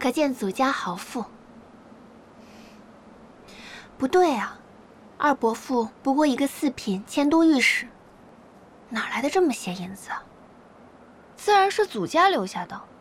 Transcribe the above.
可见祖家豪富。不对啊，二伯父不过一个四品迁都御史，哪来的这么些银子啊？自然是祖家留下的。